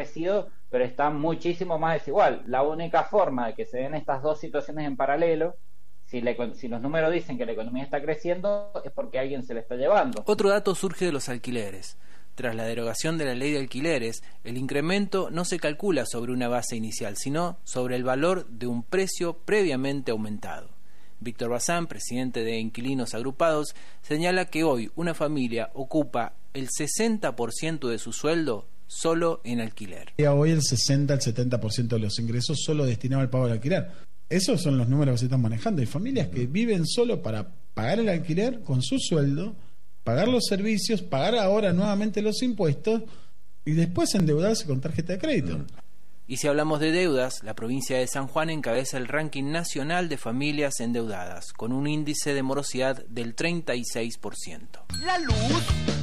crecido, pero está muchísimo más desigual. La única forma de que se den estas dos situaciones en paralelo, si los números dicen que la economía está creciendo, es porque alguien se la está llevando. Otro dato surge de los alquileres. Tras la derogación de la ley de alquileres, el incremento no se calcula sobre una base inicial, sino sobre el valor de un precio previamente aumentado. Víctor Bazán, presidente de Inquilinos Agrupados, señala que hoy una familia ocupa el 60% de su sueldo solo en alquiler. Hoy el 60 al 70% de los ingresos solo destinado al pago del alquiler. Esos son los números que se están manejando. Hay familias que viven solo para pagar el alquiler con su sueldo, pagar los servicios, pagar ahora nuevamente los impuestos y después endeudarse con tarjeta de crédito. Y si hablamos de deudas, la provincia de San Juan encabeza el ranking nacional de familias endeudadas, con un índice de morosidad del 36%. La luz